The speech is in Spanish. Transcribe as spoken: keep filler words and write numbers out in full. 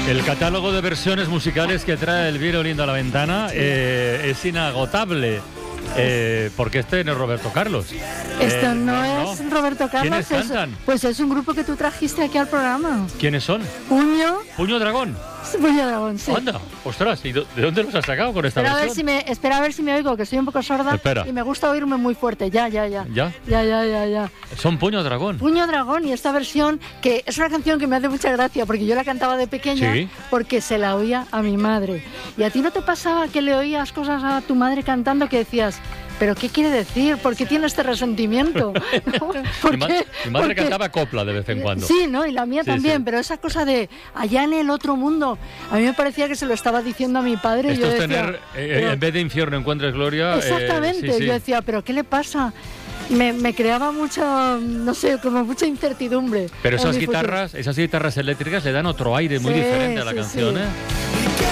El catálogo de versiones musicales que trae el violín a la ventana eh, es inagotable. Eh, porque este no es Roberto Carlos. Esto Eh, no, no es Roberto Carlos. ¿Quiénes es, cantan? Pues es un grupo que tú trajiste aquí al programa. ¿Quiénes son? Puño. Puño Dragón. Puño Dragón, sí. Anda, ostras, ¿y de dónde los has sacado con esta espera versión? A ver si me, espera a ver si me oigo, que estoy un poco sorda. Espera. Y me gusta oírme muy fuerte. Ya, ya, ya. ¿Ya? Ya, ya, ya, ya. Son Puño Dragón. Puño Dragón, y esta versión, que es una canción que me hace mucha gracia, porque yo la cantaba de pequeña, ¿Sí? porque se la oía a mi madre. ¿Y a ti no te pasaba que le oías cosas a tu madre cantando que decías, pero qué quiere decir? ¿Por qué tiene este resentimiento? ¿No? ¿Por mi, ma qué? mi madre Porque... cantaba copla de vez en cuando. Sí, ¿no? Y la mía sí, también, sí. pero esa cosa de allá en el otro mundo, a mí me parecía que se lo estaba diciendo a mi padre. Esto y yo es decía, tener, eh, pero... en vez de infierno encuentres gloria. Exactamente, eh, sí, sí. yo decía, pero ¿qué le pasa? Me, me creaba mucha, no sé, como mucha incertidumbre. Pero esas guitarras, guitarras, esas guitarras eléctricas le dan otro aire muy sí, diferente a la sí, canción, sí. ¿eh?